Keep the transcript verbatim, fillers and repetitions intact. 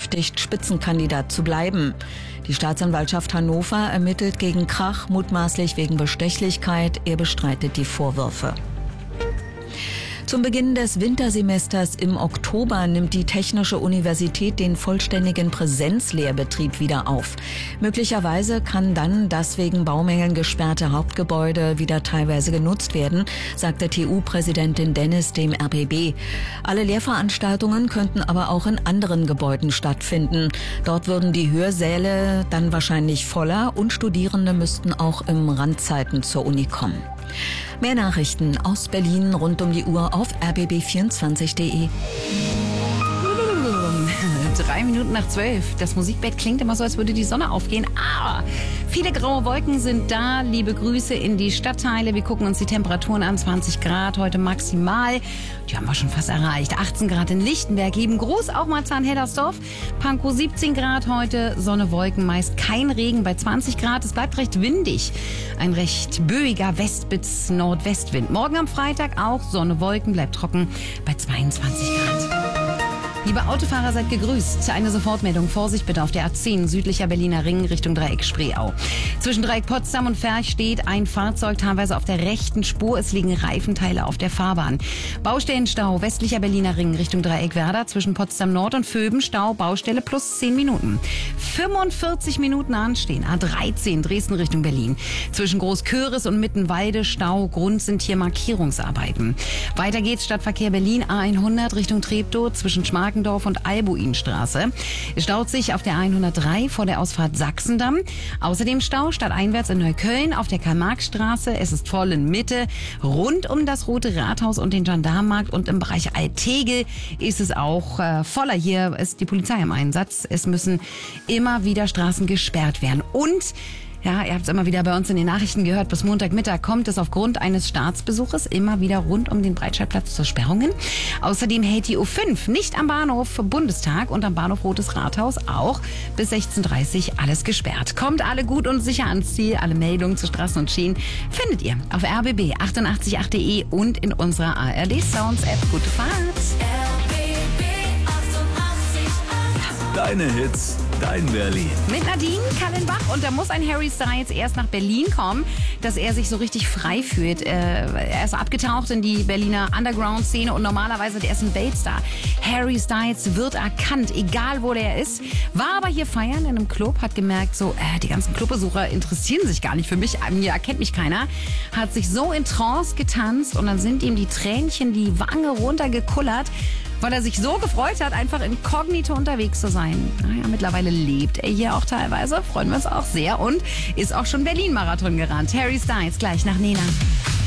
berechtigt, Spitzenkandidat zu bleiben. Die Staatsanwaltschaft Hannover ermittelt gegen Krach, mutmaßlich wegen Bestechlichkeit. Er bestreitet die Vorwürfe. Zum Beginn des Wintersemesters im Oktober nimmt die Technische Universität den vollständigen Präsenzlehrbetrieb wieder auf. Möglicherweise kann dann das wegen Baumängeln gesperrte Hauptgebäude wieder teilweise genutzt werden, sagte T U-Präsidentin Dennis dem R B B. Alle Lehrveranstaltungen könnten aber auch in anderen Gebäuden stattfinden. Dort würden die Hörsäle dann wahrscheinlich voller und Studierende müssten auch im Randzeiten zur Uni kommen. Mehr Nachrichten aus Berlin rund um die Uhr auf r b b vierundzwanzig punkt de. Drei Minuten nach zwölf. Das Musikbett klingt immer so, als würde die Sonne aufgehen. Ah, viele graue Wolken sind da. Liebe Grüße in die Stadtteile. Wir gucken uns die Temperaturen an. zwanzig Grad heute maximal. Die haben wir schon fast erreicht. achtzehn Grad in Lichtenberg. Lieben Gruß auch mal Zahnhellersdorf. Pankow siebzehn Grad heute. Sonne, Wolken, meist kein Regen bei zwanzig Grad. Es bleibt recht windig. Ein recht böiger West- bis Nordwestwind. Morgen am Freitag auch Sonne, Wolken, bleibt trocken bei zweiundzwanzig Grad. Liebe Autofahrer, seid gegrüßt. Eine Sofortmeldung. Vorsicht bitte auf der A zehn, südlicher Berliner Ring, Richtung Dreieck Spreeau. Zwischen Dreieck Potsdam und Ferch steht ein Fahrzeug teilweise auf der rechten Spur. Es liegen Reifenteile auf der Fahrbahn. Baustellenstau, westlicher Berliner Ring, Richtung Dreieck Werder. Zwischen Potsdam Nord und Vöben Stau, Baustelle plus zehn Minuten. fünfundvierzig Minuten anstehen. A dreizehn, Dresden Richtung Berlin. Zwischen Großköris und Mittenwalde Stau. Grund sind hier Markierungsarbeiten. Weiter geht's, Stadtverkehr Berlin, A hundert Richtung Treptow. Zwischen Schmargendorf und Albuinstraße. Es staut sich auf der hundertdrei vor der Ausfahrt Sachsendamm. Außerdem Stau stadteinwärts in Neukölln auf der Karl-Marx-Straße. Es ist voll in Mitte. Rund um das Rote Rathaus und den Gendarmenmarkt und im Bereich Altegel ist es auch äh, voller. Hier ist die Polizei im Einsatz. Es müssen immer wieder Straßen gesperrt werden. Und ja, ihr habt es immer wieder bei uns in den Nachrichten gehört, bis Montagmittag kommt es aufgrund eines Staatsbesuches immer wieder rund um den Breitscheidplatz zu Sperrungen. Außerdem hält die U fünf nicht am Bahnhof Bundestag und am Bahnhof Rotes Rathaus auch bis sechzehn Uhr dreißig alles gesperrt. Kommt alle gut und sicher ans Ziel. Alle Meldungen zu Straßen und Schienen findet ihr auf r b b achtundachtzig punkt acht punkt de und in unserer A R D Sounds App. Gute Fahrt! R B B achtundachtzig Komma acht. Deine Hits, dein Berlin. Mit Nadine Kallenbach. Und da muss ein Harry Styles erst nach Berlin kommen, dass er sich so richtig frei fühlt. Äh, er ist abgetaucht in die Berliner Underground-Szene und normalerweise der ist ein Weltstar. Harry Styles wird erkannt, egal wo der ist. War aber hier feiern in einem Club, hat gemerkt, so äh, die ganzen Clubbesucher interessieren sich gar nicht für mich. Mir erkennt mich keiner. Hat sich so in Trance getanzt und dann sind ihm die Tränchen die Wange runtergekullert, weil er sich so gefreut hat, einfach inkognito unterwegs zu sein. Naja, mittlerweile lebt er hier auch teilweise, freuen wir uns auch sehr und ist auch schon Berlin-Marathon gerannt. Harry Styles, gleich nach Nena.